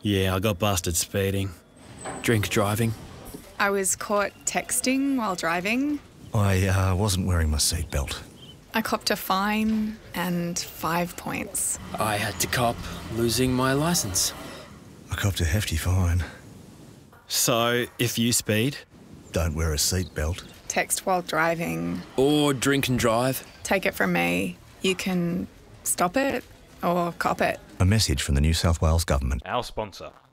Yeah, I got busted speeding. Drink driving. I was caught texting while driving. I wasn't wearing my seatbelt. I copped a fine and 5 points. I had to cop losing my licence. I copped a hefty fine. So, if you speed? Don't wear a seatbelt. Text while driving. Or drink and drive? Take it from me. You can stop it or cop it. A message from the New South Wales Government. Our sponsor.